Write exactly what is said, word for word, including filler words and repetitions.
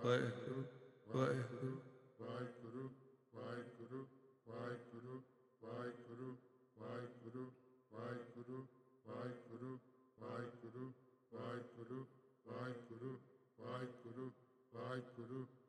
Waheguru Waheguru Waheguru Waheguru Waheguru Waheguru Waheguru Waheguru Waheguru Waheguru Waheguru Waheguru Waheguru Waheguru